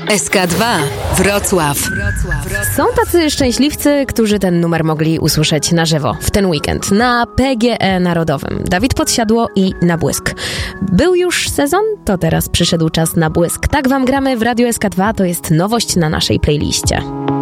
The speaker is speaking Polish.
SK2 Wrocław. Są tacy szczęśliwcy, którzy ten numer mogli usłyszeć na żywo w ten weekend na PGE Narodowym. Dawid Podsiadło i Na Błysk. Był już sezon? To teraz przyszedł czas na błysk. Tak wam gramy w Radiu SK2, to jest nowość na naszej playliście.